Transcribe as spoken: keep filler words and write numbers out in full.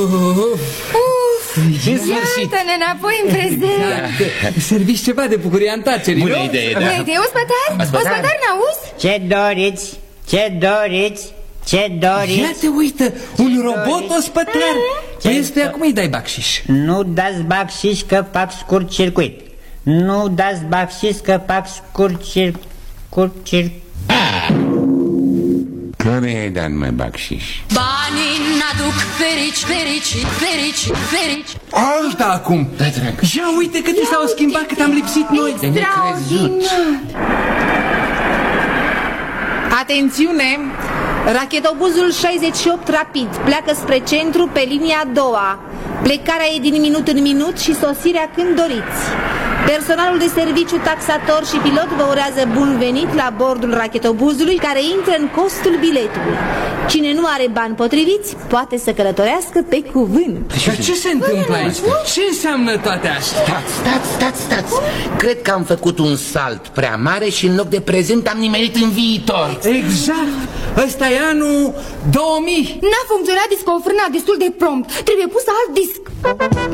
Iată-ne înapoi în prezent. Exact. Serviți ceva de bucuria întoarcerii. Bună idee, da. Bună idee, ospătar? Ospătar, n-auzi? Ce doriți? Ce doriți? Ce doriți? Ia te uită, un robot ospătar. Păi este acum îi dai bacșiș. Nu dați bacșiș că fac scurt circuit. Nu dați bacșiș că fac scurt circuit. Care i-ai dat, mai bacșiș? Banii n-aduc ferici, ferici, ferici, ferici. Alta acum. Da, drag. Ia uite cât s-au schimbat, cât am lipsit noi. Atențiune! Rachetobuzul șaizeci și opt Rapid pleacă spre centru pe linia a doua. Plecarea e din minut în minut și sosirea când doriți. Personalul de serviciu, taxator și pilot vă urează bun venit la bordul rachetobuzului, care intră în costul biletului. Cine nu are bani potriviți poate să călătorească pe cuvânt. Dar ce se întâmplă aici? Ce înseamnă toate astea? Stați, stați, stați, stați. Cred că am făcut un salt prea mare și în loc de prezent am nimerit în viitor. Exact. Ăsta e anul două mii. N-a funcționat discul frâna destul de prompt. Trebuie pus alt disc.